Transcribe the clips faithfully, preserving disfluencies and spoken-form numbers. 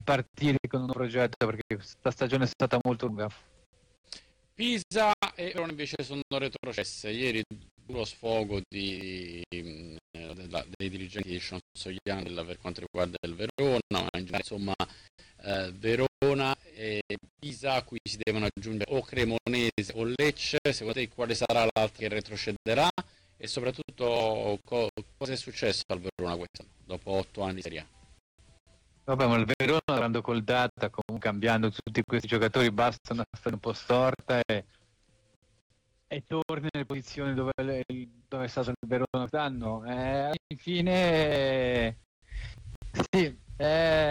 partire con un progetto, perché questa stagione è stata molto lunga. Pisa e Verona invece sono retrocesse. Ieri duro sfogo di, eh, della, dei dirigenti di Sogliano per quanto riguarda il Verona, ma in generale, insomma, eh, Verona e Pisa a cui si devono aggiungere o Cremonese o Lecce. Secondo te quale sarà l'altra che retrocederà? E soprattutto co- cosa è successo al Verona quest'anno, dopo otto anni di Serie A? Vabbè, ma il Verona, andando col data, comunque cambiando tutti questi giocatori, basta una stagione un po' storta e, e torni nelle posizioni dove, dove è stato il Verona quest'anno. Eh, infine, sì, eh,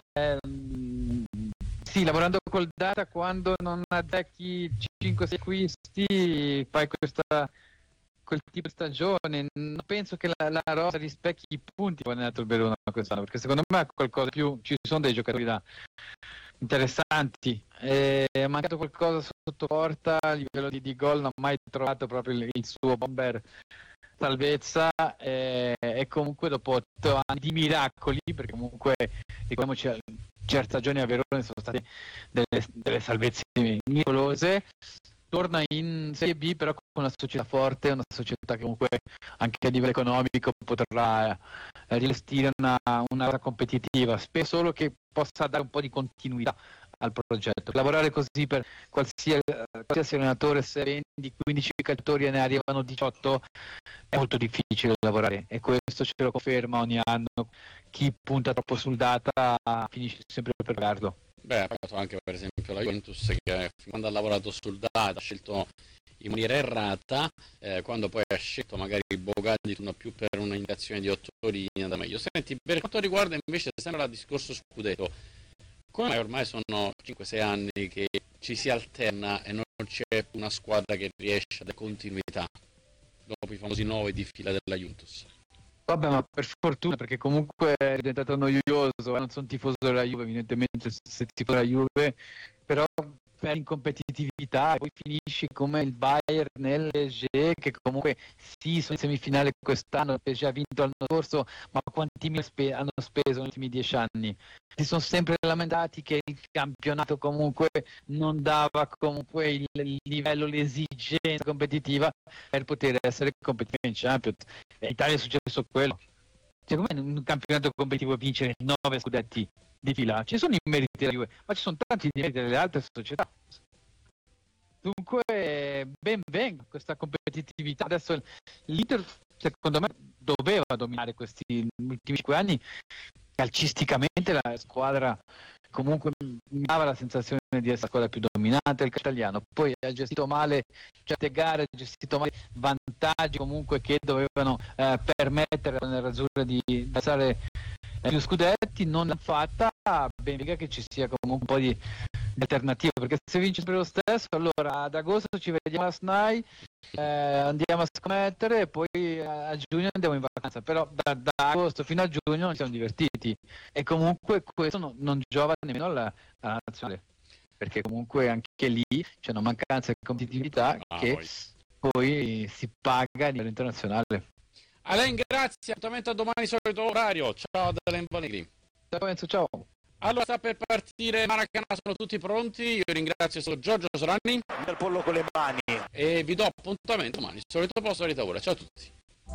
sì, lavorando col data, quando non azzecchi cinque sei acquisti, fai questa quel tipo di stagione. Non penso che la, la rosa rispecchi i punti che ha dato il Verona quest'anno, perché secondo me ha qualcosa più, ci sono dei giocatori da interessanti, è mancato qualcosa sotto porta a livello di, di gol, non ha mai trovato proprio il, il suo bomber salvezza, e, e comunque dopo otto anni di miracoli, perché comunque ricordiamoci certe stagioni a Verona sono state delle, delle salvezze miracolose, torna in Serie B però con una società forte, una società che comunque anche a livello economico potrà eh, rivestire una, una competitiva, spero solo che possa dare un po' di continuità al progetto. Lavorare così per qualsiasi, qualsiasi allenatore, se vendi quindici calciatori e ne arrivano diciotto, è molto difficile lavorare, e questo ce lo conferma ogni anno. Chi punta troppo sul data finisce sempre per perderlo. Beh, ha fatto anche per esempio la Juventus, che quando ha lavorato sul data ha scelto in maniera errata, eh, quando poi ha scelto magari Bogardi torna più per un'indicazione di Ottorini da meglio. Senti, per quanto riguarda invece sempre il discorso scudetto, come mai ormai sono cinque sei anni che ci si alterna e non c'è una squadra che riesce a dare continuità dopo i famosi nove di fila della Juventus? Vabbè, ma per fortuna, perché comunque è diventato noioso, eh? Non sono tifoso della Juve, evidentemente se tifoso della Juve, però per in competitività, e poi finisci come il Bayern nel P S G, che comunque sì, sono in semifinale quest'anno, il P S G ha vinto l'anno scorso, ma quanti mila spe- hanno speso negli ultimi dieci anni? Si sono sempre lamentati che il campionato comunque non dava comunque il, il livello, l'esigenza competitiva per poter essere competitivi in Champions. In Italia è successo quello. Cioè, come in un campionato competitivo vincere nove scudetti di fila? Ci sono i meriti della Juve, ma ci sono tanti meriti delle altre società. Dunque, ben venga questa competitività. Adesso l'Inter, secondo me, doveva dominare questi ultimi cinque anni. Calcisticamente la squadra comunque mi dava la sensazione di essere la squadra più dominante del italiano. Poi ha gestito male certe gare, ha gestito male vantaggi comunque che dovevano eh, permettere alla nerazzurra di passare eh, più scudetti, non l'ha fatta. Ben venga che ci sia comunque un po' di alternativa, perché se vince per lo stesso, allora ad agosto ci vediamo a S N A I, eh, andiamo a scommettere e poi a giugno andiamo in vacanza, però da, da agosto fino a giugno non siamo divertiti, e comunque questo no, non giova nemmeno alla, alla nazionale, perché comunque anche lì c'è una mancanza di competitività ah, che poi. poi si paga a livello internazionale. Alain, grazie, appuntamento a domani solito orario. Ciao da Alain Bonegri. Ciao Enzo, ciao. Allora sta per partire Maracanã, sono tutti pronti, io ringrazio solo Giorgio Sorani del pollo con le mani e vi do appuntamento domani, solito posto, solita ora, ciao a tutti.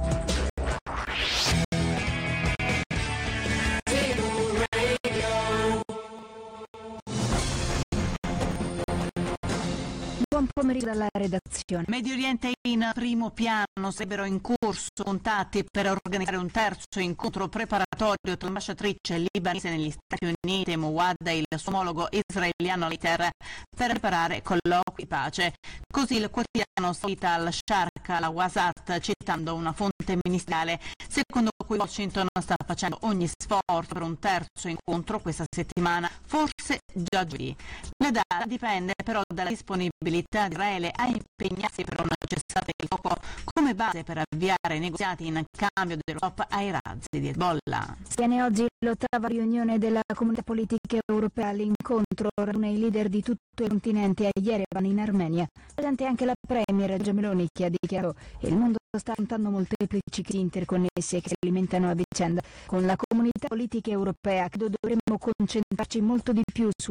Buon pomeriggio dalla redazione. Medio Oriente in primo piano, sarebbero in corso contatti per organizzare un terzo incontro preparatorio tra l'ambasciatrice libanese negli Stati Uniti, Mouad, e il suo omologo israeliano Leiter per preparare colloqui di pace. Così il quotidiano saudita al-Sharq al-Wasat, citando una fonte ministeriale, secondo cui Washington sta facendo ogni sforzo per un terzo incontro questa settimana, forse già giovedì. La data dipende però dalla disponibilità di Israele a impegnarsi per un cessate il fuoco come base per avviare negoziati in cambio dello stop ai razzi di Hezbollah. Si tiene oggi l'ottava riunione della Comunità Politica Europea. L'incontro riúne i leader di tutto il continente a Yerevan in Armenia. Presente anche la premier Giorgia Meloni, che ha dichiarato che il mondo sta affrontando molteplici crisi interconnesse che si alimentano a vicenda. Con la comunità politica europea credo dovremmo concentrarci molto di più su